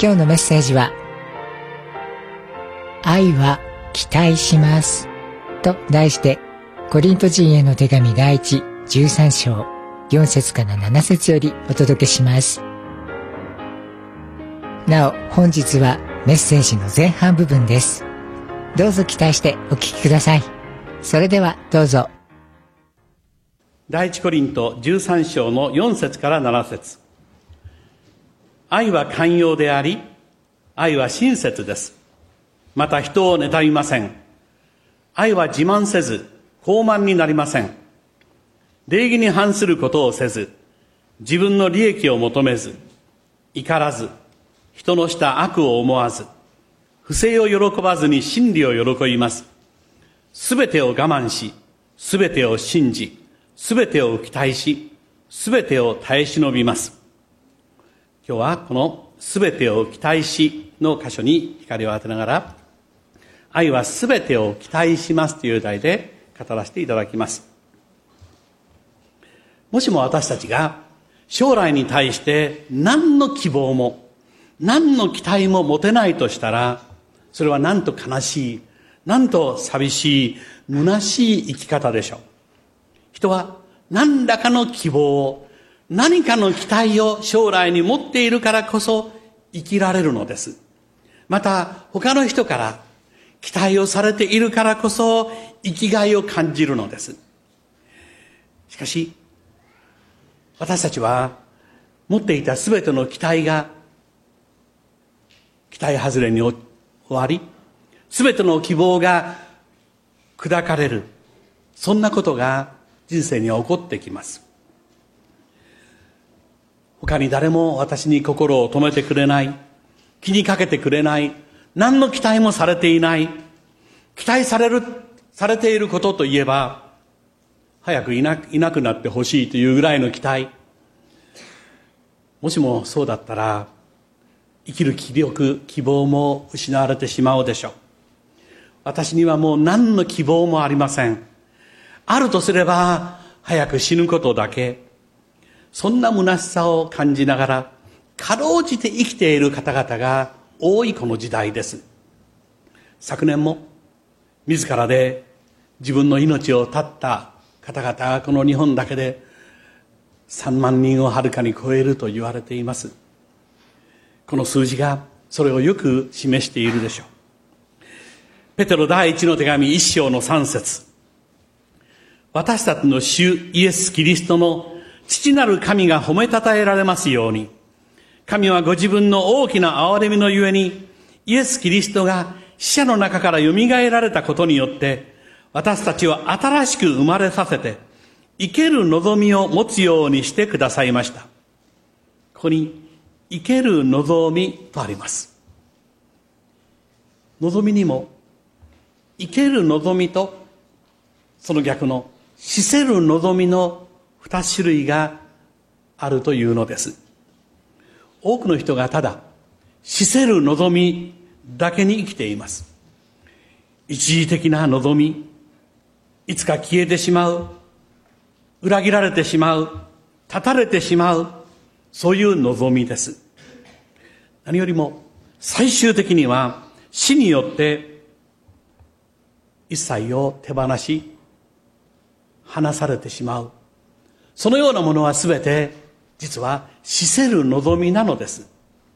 今日のメッセージは、愛は期待しますと題して、コリント人への手紙第一13章4節から7節よりお届けします。なお、本日はメッセージの前半部分です。どうぞ期待してお聞きください。それではどうぞ。 第一コリント13章の4節から7節。愛は寛容であり、愛は親切です。また人を妬みません。愛は自慢せず、傲慢になりません。礼儀に反することをせず、自分の利益を求めず、怒らず、人のした悪を思わず、不正を喜ばずに真理を喜びます。すべてを我慢し、すべてを信じ、すべてを期待し、すべてを耐え忍びます。今日はこのすべてを期待しの箇所に光を当てながら、愛はすべてを期待しますという題で語らせていただきます。もしも私たちが将来に対して何の希望も何の期待も持てないとしたら、それはなんと悲しい、なんと寂しい、虚しい生き方でしょう。人は何らかの希望を、何かの期待を将来に持っているからこそ生きられるのです。また他の人から期待をされているからこそ生きがいを感じるのです。しかし私たちは持っていたすべての期待が期待外れに終わり、すべての希望が砕かれる、そんなことが人生には起こってきます。他に誰も私に心を止めてくれない、気にかけてくれない、何の期待もされていない、期待されていることといえば、早くいなくなってほしいというぐらいの期待。もしもそうだったら、生きる気力、希望も失われてしまうでしょう。私にはもう何の希望もありません。あるとすれば、早く死ぬことだけ。そんな虚しさを感じながら、かろうじて生きている方々が多いこの時代です。昨年も、自らで自分の命を絶った方々がこの日本だけで3万人をはるかに超えると言われています。この数字がそれをよく示しているでしょう。ペテロ第一の手紙1章の3節。私たちの主イエス・キリストの父なる神が褒めたたえられますように、神はご自分の大きな憐れみのゆえに、イエス・キリストが死者の中からよみがえられたことによって、私たちを新しく生まれさせて、生ける望みを持つようにしてくださいました。ここに、生ける望みとあります。望みにも、生ける望みと、その逆の、死せる望みの二種類があるというのです。多くの人がただ死せる望みだけに生きています。一時的な望み、いつか消えてしまう、裏切られてしまう、断たれてしまう、そういう望みです。何よりも最終的には死によって一切を手放し離されてしまう、そのようなものはすべて実は死せる望みなのです。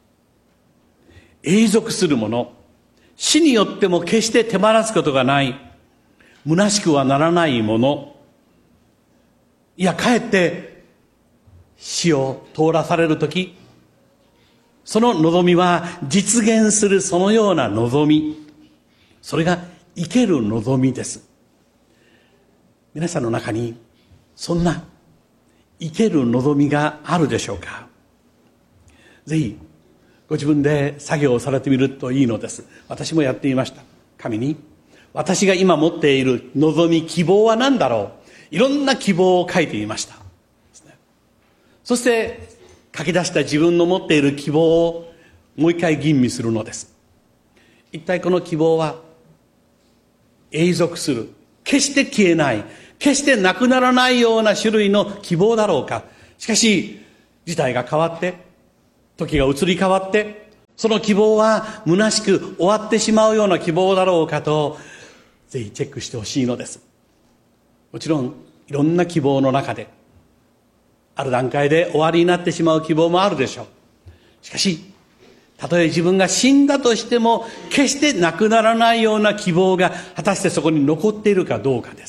永続するもの、死によっても決して手放すことがない、虚しくはならないもの、いやかえって死を通らされるとき、その望みは実現するそのような望み、それが生ける望みです。皆さんの中にそんな生ける望みがあるでしょうか。ぜひご自分で作業をされてみるといいのです。私もやってみました。神に私が今持っている望み、希望は何だろう、いろんな希望を書いてみました。そして書き出した自分の持っている希望をもう一回吟味するのです。一体この希望は永続する、決して消えない、決してなくならないような種類の希望だろうか。しかし時代が変わって、時が移り変わって、 その希望は虚しく終わってしまうような希望だろうかと、ぜひチェックしてほしいのです。もちろんいろんな希望の中で、ある段階で終わりになってしまう希望もあるでしょう。しかし、たとえ自分が死んだとしても、決してなくならないような希望が果たしてそこに残っているかどうかです。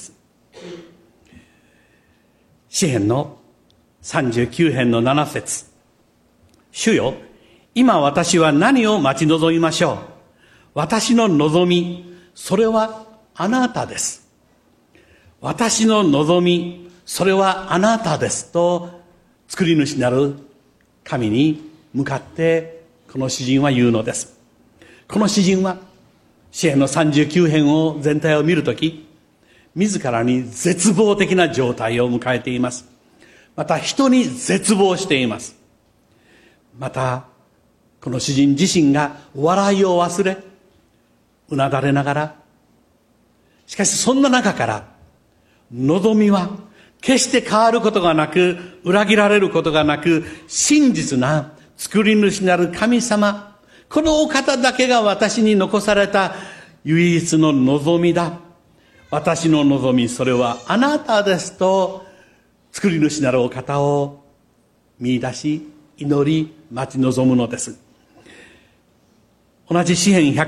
詩編の39編の7節。主よ、今私は何を待ち望みましょう。私の望み、それはあなたです。私の望み、それはあなたです。と、作り主なる神に向かってこの詩人は言うのです。この詩人は詩編の39編を全体を見るとき、自らに絶望的な状態を迎えています。また人に絶望しています。またこの詩人自身が笑いを忘れ、うなだれながら、しかしそんな中から望みは決して変わることがなく、裏切られることがなく、真実な作り主なる神様、このお方だけが私に残された唯一の望みだ。私の望み、それはあなたですと、作り主なるお方を見出し、祈り、待ち望むのです。同じ詩編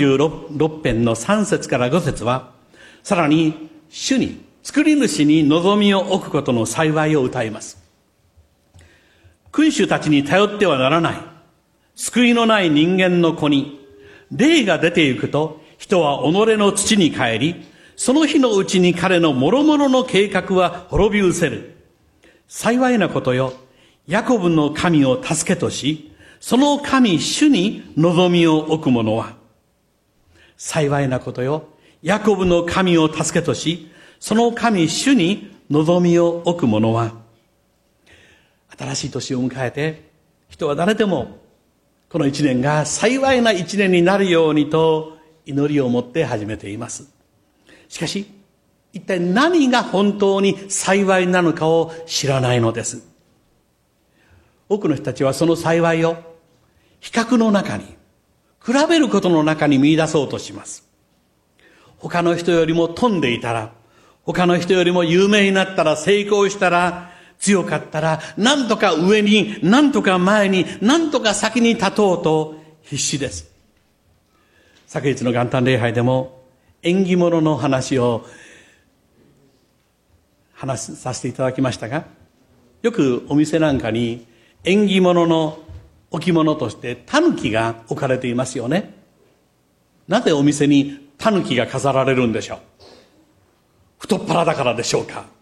146編の3節から5節は、さらに主に、作り主に望みを置くことの幸いを歌います。君主たちに頼ってはならない。救いのない人間の子に、霊が出て行くと、人は己の土に帰り、その日のうちに彼の諸々の計画は滅び失せる。幸いなことよ、ヤコブの神を助けとし、その神主に望みを置く者は。幸いなことよ、ヤコブの神を助けとし、その神主に望みを置く者は。新しい年を迎えて、人は誰でもこの一年が幸いな一年になるようにと祈りを持って始めています。しかし、一体何が本当に幸いなのかを知らないのです。多くの人たちはその幸いを比較の中に、比べることの中に見出そうとします。他の人よりも富んでいたら、他の人よりも有名になったら、成功したら、強かったら、なんとか上に、なんとか前に、なんとか先に立とうと必死です。昨日の元旦礼拝でも縁起物の話を話させていただきましたが、よくお店なんかに縁起物の置物として狸が置かれていますよね。なぜお店に狸が飾られるんでしょう。太っ腹だからでしょうか。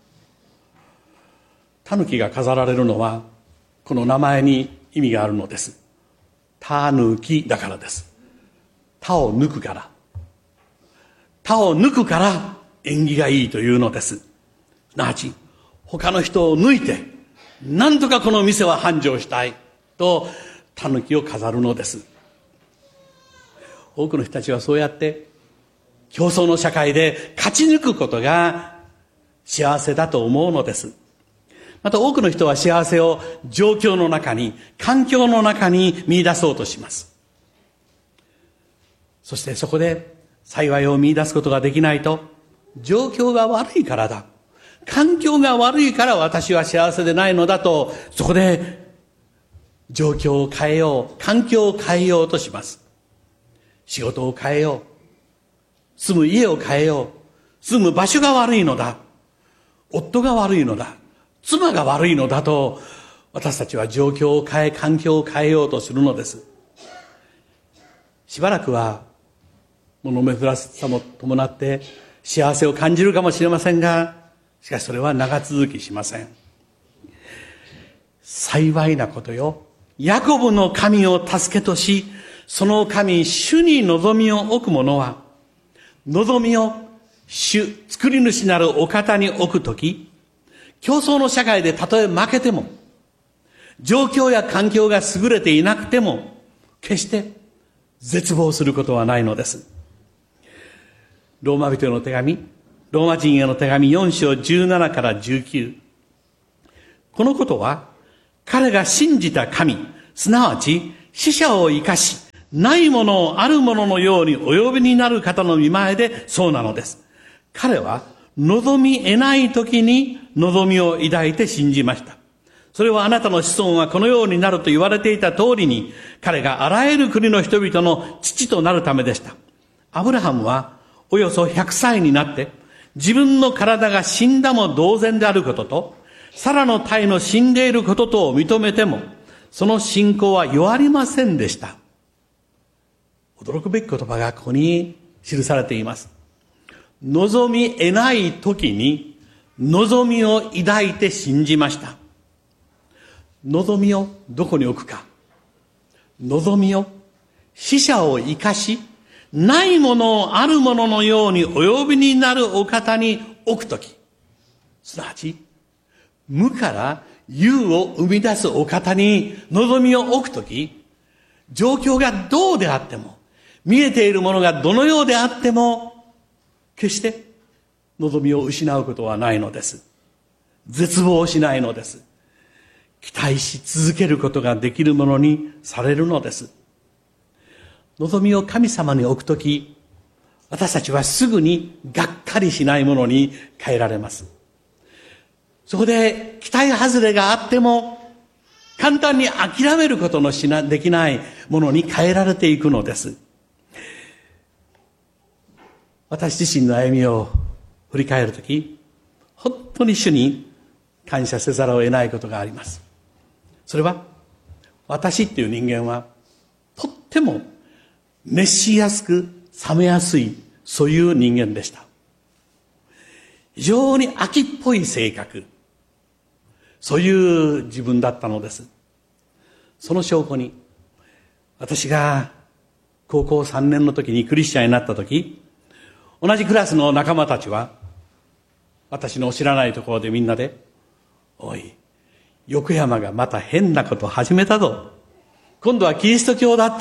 狸が飾られるのはこの名前に意味があるのです。狸だからです。他を抜くから。他を抜くから縁起がいいというのです。すなわち他の人を抜いて何とかこの店は繁盛したいと狸を飾るのです。多くの人たちはそうやって競争の社会で勝ち抜くことが幸せだと思うのです。また多くの人は幸せを状況の中に、環境の中に見出そうとします。そしてそこで幸いを見出すことができないと、状況が悪いからだ、環境が悪いから私は幸せでないのだと、そこで状況を変えよう、環境を変えようとします。仕事を変えよう、住む家を変えよう、住む場所が悪いのだ、夫が悪いのだ、妻が悪いのだと、私たちは状況を変え、環境を変えようとするのです。しばらくは物珍しさも伴って幸せを感じるかもしれませんが、しかしそれは長続きしません。幸いなことよ、ヤコブの神を助けとし、その神主に望みを置く者は、望みを主、作り主なるお方に置くとき、競争の社会でたとえ負けても、状況や環境が優れていなくても、決して絶望することはないのです。ローマ人への手紙、ローマ人への手紙4章17から19。このことは、彼が信じた神、すなわち死者を生かし、 ないものをあるもののようにお呼びになる方の見前でそうなのです。彼は望み得ない時に望みを抱いて信じました。それはあなたの子孫はこのようになると言われていた通りに、彼があらゆる国の人々の父となるためでした。アブラハムはおよそ100歳になって、自分の体が死んだも同然であることと、サラの胎の死んでいることとを認めても、その信仰は弱りませんでした。驚くべき言葉がここに記されています。望み得ない時に望みを抱いて信じました。望みをどこに置くか。望みを死者を生かし、ないものをあるもののようにお呼びになるお方に置くとき、すなわち無から有を生み出すお方に望みを置くとき、状況がどうであっても、見えているものがどのようであっても、決して望みを失うことはないのです。絶望しないのです。期待し続けることができるものにされるのです。望みを神様に置くとき、私たちはすぐにがっかりしないものに変えられます。そこで期待外れがあっても、簡単に諦めることのできないものに変えられていくのです。私自身の歩みを振り返るとき、本当に主に感謝せざるを得ないことがあります。それは、私っていう人間は、とっても熱しやすく冷めやすい、そういう人間でした。非常に秋っぽい性格、そういう自分だったのです。その証拠に、私が高校3年の時にクリスチャンになった時、同じクラスの仲間たちは、私の知らないところでみんなで、おい、横山がまた変なこと始めたぞ。今度はキリスト教だって、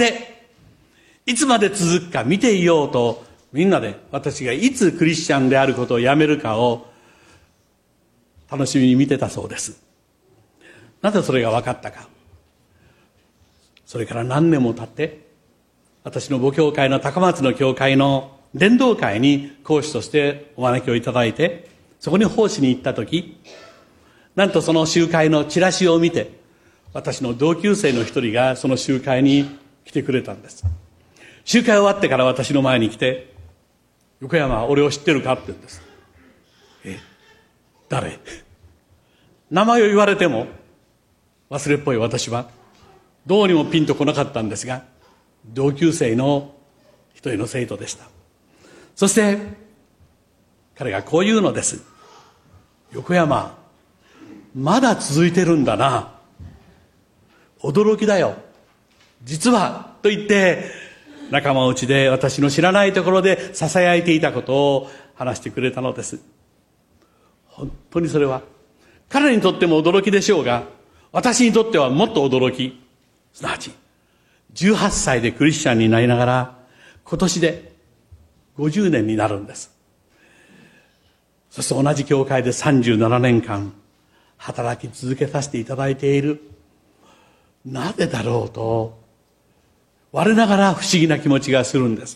いつまで続くか見ていようと、みんなで私がいつクリスチャンであることをやめるかを楽しみに見てたそうです。なぜそれが分かったか。それから何年も経って、私の母教会の高松の教会の伝道会に講師としてお招きをいただいて、そこに奉仕に行ったとき、なんとその集会のチラシを見て、私の同級生の一人がその集会に来てくれたんです。集会終わってから私の前に来て、横山、俺を知ってるかって言うんです。誰？名前を言われても忘れっぽい私はどうにもピンとこなかったんですが、同級生の一人の生徒でした。そして彼がこう言うのです。横山、まだ続いてるんだな。驚きだよ。実はと言って仲間内で私の知らないところで囁いていたことを話してくれたのです。本当にそれは彼にとっても驚きでしょうが、私にとってはもっと驚き、すなわち18歳でクリスチャンになりながら今年で50年になるんです。そして同じ教会で37年間働き続けさせていただいている。なぜだろうと我ながら不思議な気持ちがするんです。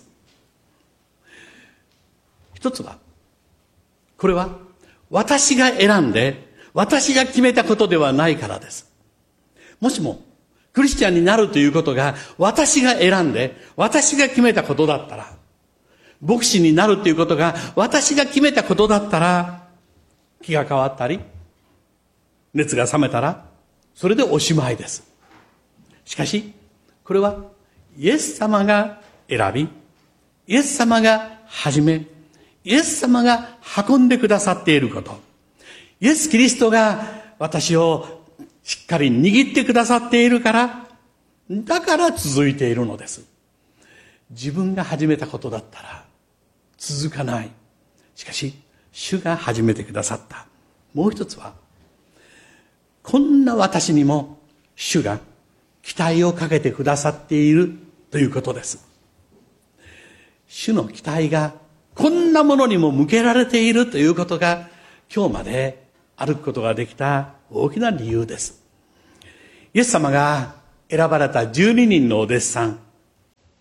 一つは、これは私が選んで私が決めたことではないからです。もしもクリスチャンになるということが私が選んで私が決めたことだったら、牧師になるということが私が決めたことだったら、気が変わったり熱が冷めたらそれでおしまいです。しかしこれはイエス様が選び、イエス様が始め、イエス様が運んでくださっていること、イエス・キリストが私をしっかり握ってくださっているから、だから続いているのです。自分が始めたことだったら続かない。しかし主が始めてくださった。もう一つは、こんな私にも主が期待をかけてくださっているということです。主の期待がこんなものにも向けられているということが、今日まで歩くことができた大きな理由です。イエス様が選ばれた12人のお弟子さん、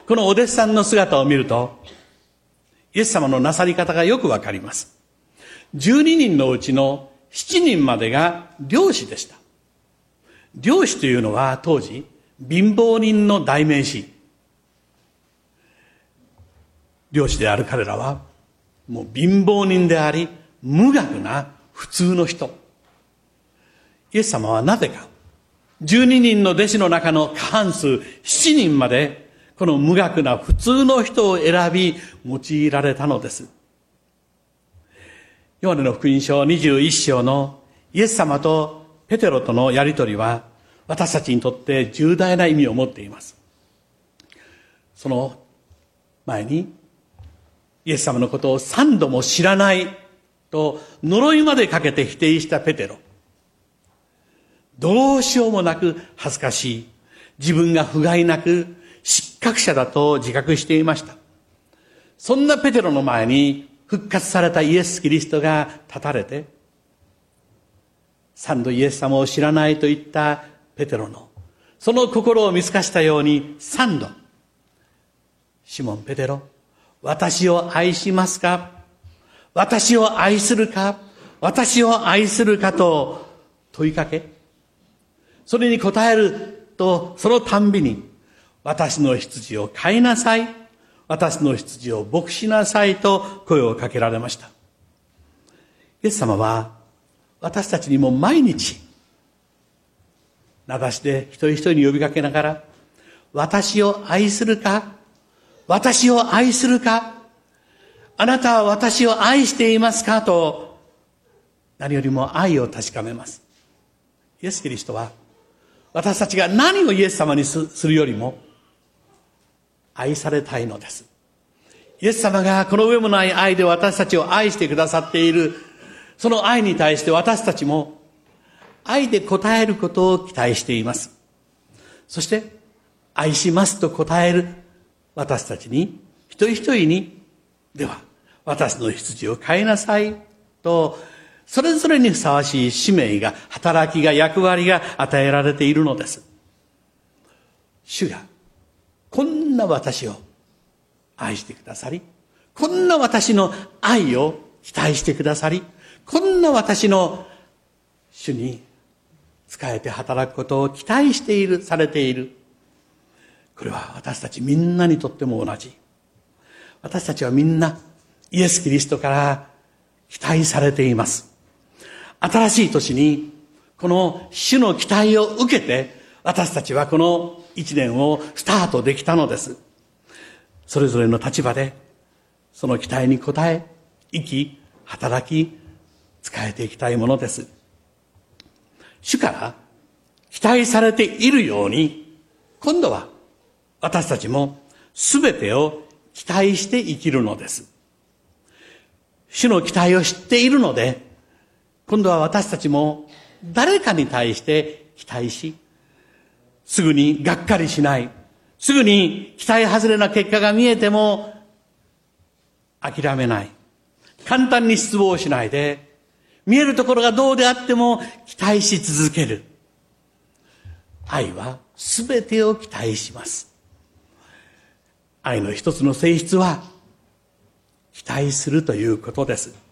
このお弟子さんの姿を見ると、イエス様のなさり方がよくわかります。12人のうちの7人までが漁師でした。漁師というのは当時、貧乏人の代名詞。漁師である彼らは、もう貧乏人であり、無学な普通の人。イエス様はなぜか、12人の弟子の中の過半数7人まで、この無学な普通の人を選び、用いられたのです。ヨハネの福音書21章のイエス様とペテロとのやりとりは、私たちにとって重大な意味を持っています。その前に、イエス様のことを3度も知らないと呪いまでかけて否定したペテロ。どうしようもなく恥ずかしい。自分が不甲斐なく失格者だと自覚していました。そんなペテロの前に復活されたイエス・キリストが立たれて、3度イエス様を知らないと言ったペテロのその心を見透かしたように3度、シモン・ペテロ、私を愛しますか？私を愛するか？私を愛するかと問いかけ、それに答えると、そのたんびに、私の羊を飼いなさい。私の羊を牧しなさいと声をかけられました。イエス様は、私たちにも毎日、名指しで一人一人に呼びかけながら、私を愛するか？私を愛するか？あなたは私を愛していますか？と、何よりも愛を確かめます。イエス・キリストは、私たちが何をイエス様にするよりも、愛されたいのです。イエス様がこの上もない愛で私たちを愛してくださっている、その愛に対して私たちも、愛で応えることを期待しています。そして、愛しますと答える私たちに、一人一人に、では、私の羊を飼いなさいと、それぞれにふさわしい使命が、働きが、役割が与えられているのです。主が、こんな私を愛してくださり、こんな私の愛を期待してくださり、こんな私の主に仕えて働くことを期待している、されている。これは私たちみんなにとっても同じ。私たちはみんなイエス・キリストから期待されています。新しい年にこの主の期待を受けて私たちはこの一年をスタートできたのです。それぞれの立場でその期待に応え、生き、働き、仕えていきたいものです。主から期待されているように、今度は私たちも全てを期待して生きるのです。主の期待を知っているので、今度は私たちも誰かに対して期待し、すぐにがっかりしない、すぐに期待外れな結果が見えても諦めない、簡単に失望しないで、見えるところがどうであっても期待し続ける。愛は全てを期待します。愛の一つの性質は期待するということです。